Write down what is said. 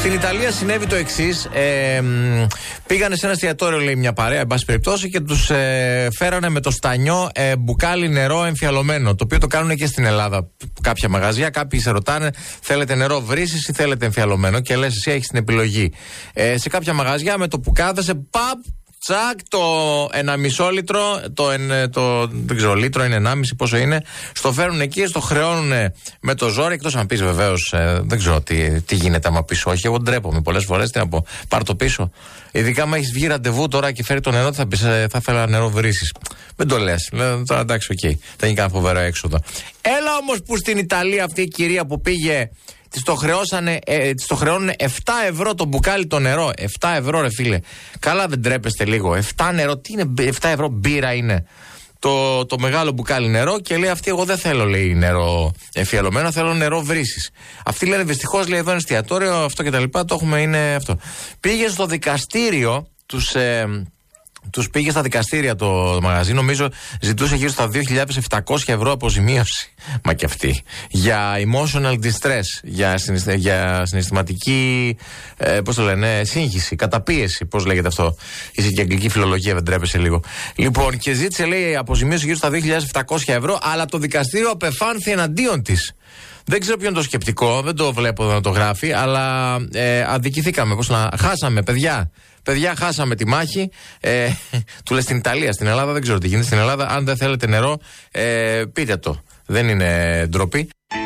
Στην Ιταλία συνέβη το εξής. Πήγανε σε ένα εστιατόριο, λέει, μια παρέα, εν πάση περιπτώσει, και τους φέρανε με το στανιό μπουκάλι νερό εμφιαλωμένο. Το οποίο το κάνουν και στην Ελλάδα. Κάποια μαγαζιά, κάποιοι σε ρωτάνε, θέλετε νερό βρύσης ή θέλετε εμφιαλωμένο, και λες εσύ έχεις την επιλογή. Σε κάποια μαγαζιά με το που κάθεσαι, παπ, τσακ, το 1,5 λίτρο, δεν ξέρω, λίτρο είναι 1,5, πόσο είναι, στο φέρουν εκεί, στο χρεώνουν με το ζόρι, εκτός αν πεις βεβαίως, δεν ξέρω τι γίνεται άμα πεις όχι, εγώ ντρέπομαι πολλές φορές, τι να πω, πάρ' το πίσω. Ειδικά άμα έχεις βγει ραντεβού τώρα και φέρει το νερό, θα πεις, θα ήθελα νερό βρύσης. Δεν το λες, τώρα εντάξει, οκ, δεν είναι κανένα φοβερό έξοδο. Έλα όμως που στην Ιταλία αυτή η κυρία που πήγε, της το χρεώνουν 7 ευρώ το μπουκάλι το νερό. 7 ευρώ, ρε φίλε. Καλά, δεν τρέπεστε λίγο? 7 νερό, τι είναι, 7 ευρώ μπύρα είναι το μεγάλο μπουκάλι νερό, και λέει αυτή, εγώ δεν θέλω, λέει, νερό εμφιαλωμένο, θέλω νερό βρύσης. Αυτοί λένε, δυστυχώς, λέει, εδώ είναι εστιατόριο, αυτό και τα λοιπά, το έχουμε, είναι αυτό. Πήγε στο δικαστήριο, τους πήγε στα δικαστήρια το μαγαζί, νομίζω ζητούσε γύρω στα 2.700 ευρώ αποζημίωση. Μα και αυτή. Για emotional distress, για συναισθηματική, πώς το λένε, σύγχυση, καταπίεση, πώς λέγεται αυτό. Είσαι και αγγλική φιλολογία, δεν τρέπεσαι λίγο. Λοιπόν, και ζήτησε, λέει, αποζημίωση γύρω στα 2.700 ευρώ, αλλά το δικαστήριο απεφάνθη εναντίον της. Δεν ξέρω ποιο είναι το σκεπτικό, δεν το βλέπω να το γράφει, αλλά αδικηθήκαμε. Χάσαμε, παιδιά. Παιδιά, χάσαμε τη μάχη. Του λες στην Ιταλία, στην Ελλάδα δεν ξέρω τι γίνεται. Στην Ελλάδα, αν δεν θέλετε νερό, πείτε το. Δεν είναι ντροπή.